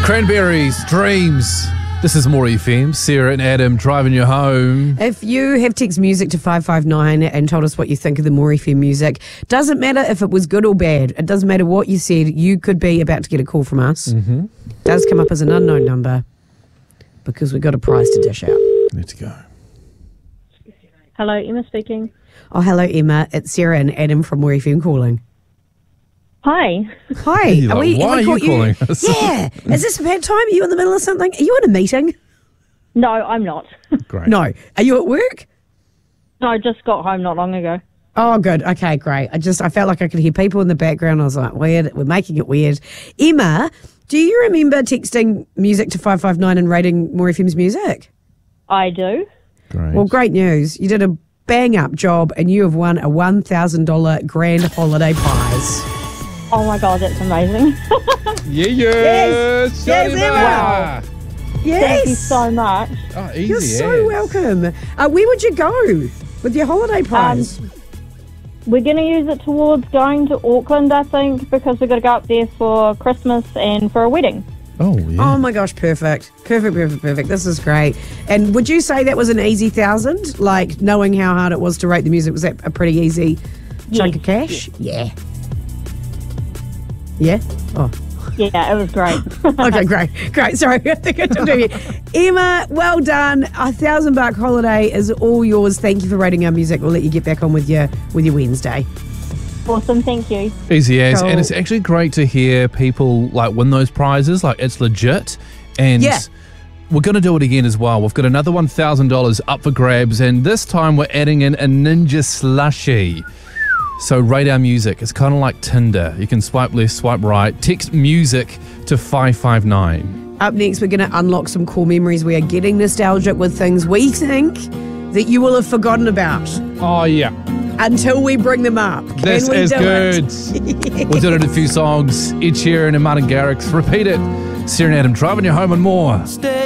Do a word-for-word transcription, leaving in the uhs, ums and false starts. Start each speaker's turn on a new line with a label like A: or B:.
A: Cranberries, Dreams. This is More F M. Sarah and Adam driving you home.
B: If you have text music to five five nine and told us what you think of the More F M music, doesn't matter if it was good or bad. It doesn't matter what you said. You could be about to get a call from us.
A: Mm-hmm.
B: Does come up as an unknown number because we've got a prize to dish out.
A: Let's go.
C: Hello, Emma speaking.
B: Oh, hello, Emma. It's Sarah and Adam from More F M calling.
C: Hi.
B: Hi.
A: You're
B: Are
A: like,
B: we,
A: why
B: have we
A: are you
B: caught
A: calling us?
B: Yeah. Is this a bad time? Are you in the middle of something? Are you in a meeting?
C: No, I'm not.
A: Great.
B: No. Are you at work?
C: No, I just got home not long ago.
B: Oh, good. Okay, great. I just, I felt like I could hear people in the background. I was like, weird. We're making it weird. Emma, do you remember texting music to five five nine and rating More F M's music?
C: I do.
A: Great.
B: Well, great news. You did a bang-up job and you have won a one thousand dollars grand holiday prize.
C: Oh my God, that's amazing.
A: Yeah,
B: Yes. Yes, Emma.
C: Wow.
B: Yes.
C: Thank you so much.
A: Oh, easy.
B: You're so welcome. Uh, where would you go with your holiday prize?
C: Um, we're going to use it towards going to Auckland, I think, because we've got to go up there for Christmas and for a wedding.
A: Oh, yeah.
B: Oh my gosh, perfect. Perfect, perfect, perfect. This is great. And would you say that was an easy thousand? Like, knowing how hard it was to rate the music, was that a pretty easy chunk
C: Yes.
B: of cash? Yeah. Yeah? Oh.
C: Yeah, it was great.
B: Okay, great. Great. Sorry, I think I took you. Emma, well done. A thousand buck holiday is all yours. Thank you for rating our music. We'll let you get back on with your with your Wednesday.
C: Awesome, thank you.
A: Easy as.
B: Cool.
A: And it's actually great to hear people like win those prizes. Like, it's legit. And
B: Yeah.
A: we're going to do it again as well. We've got another one thousand dollars up for grabs. And this time we're adding in a Ninja Slushie. So rate our music. It's kind of like Tinder. You can swipe left, swipe right. Text music to five five nine.
B: Up next, we're going to unlock some core memories. We are getting nostalgic with things we think that you will have forgotten about
A: Oh, yeah.
B: until we bring them up. Can
A: This
B: we
A: is
B: do
A: good.
B: it?
A: We'll do it in a few songs. Ed Sheeran and Martin Garrix. Repeat it. Sarah and Adam driving you home and more.
D: Stay